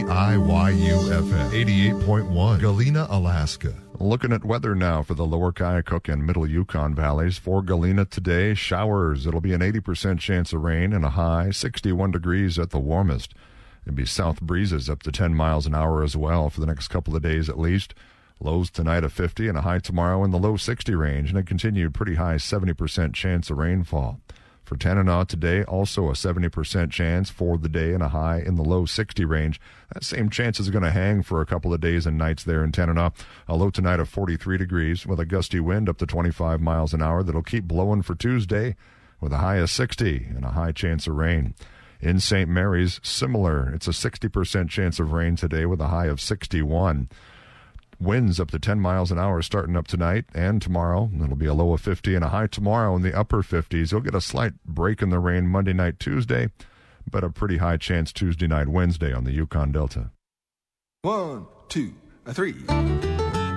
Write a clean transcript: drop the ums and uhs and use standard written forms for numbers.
KIYU-FM 88.1, Galena, Alaska. Looking at weather now for the lower Kyaukuk and middle Yukon valleys. For Galena today, showers. It'll be an 80% chance of rain and a high 61 degrees at the warmest. It'll be south breezes up to 10 miles an hour as well for the next couple of days at least. Lows tonight of 50 and a high tomorrow in the low 60 range, and a continued pretty high 70% chance of rainfall. For Tanana today, also a 70% chance for the day and a high in the low 60 range. That same chance is going to hang for a couple of days and nights there in Tanana. A low tonight of 43 degrees with a gusty wind up to 25 miles an hour that'll keep blowing for Tuesday with a high of 60 and a high chance of rain. In St. Mary's, similar. It's a 60% chance of rain today with a high of 61. Winds up to 10 miles an hour starting up tonight and tomorrow. It'll be a low of 50 and a high tomorrow in the upper 50s. You'll get a slight break in the rain Monday night, Tuesday, but a pretty high chance Tuesday night, Wednesday on the Yukon Delta. 1, 2, 3.